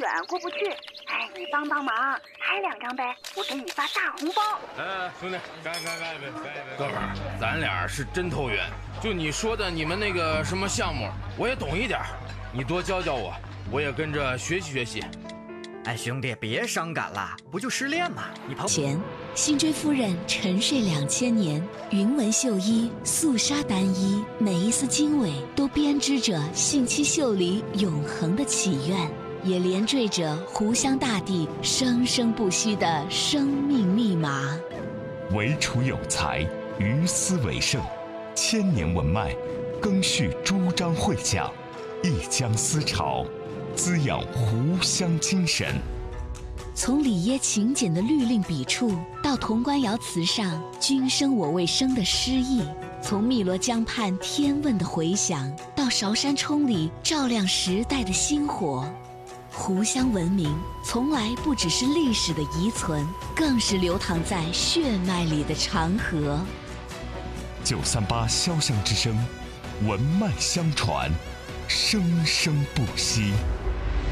远过不去。哎，你帮帮忙，开2张呗，我给你发大红包。 兄弟，干！哥们儿，咱俩是真投缘。就你说的你们那个什么项目，我也懂一点，你多教教我，我也跟着学习学习。 哎，兄弟，别伤感了，不就失恋吗？你跑前，辛追夫人沉睡2000年，云纹绣衣，素纱单衣，每一丝经纬都编织着信七绣里永恒的祈愿，也连缀着湖湘大地生生不息的生命密码。 惟楚有才，于斯为盛，1000年文脉，更续朱张会讲，一江思潮，滋养湖湘精神。 从里耶勤俭的律令笔触，到潼关窑瓷上君生我未生的诗意；从汨罗江畔天问的回响，到韶山冲里照亮时代的星火。湖湘文明从来不只是历史的遗存，更是流淌在血脉里的长河。 938潇湘之声，文脉相传，生生不息。